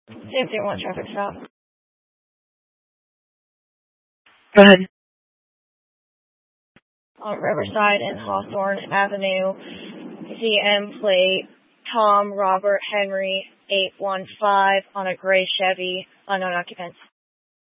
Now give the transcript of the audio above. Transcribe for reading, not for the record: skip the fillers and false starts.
Same thing, one traffic stop. Go ahead. On Riverside and Hawthorne Avenue, ZM plate, Tom Robert Henry 815 on a gray Chevy, unknown occupants.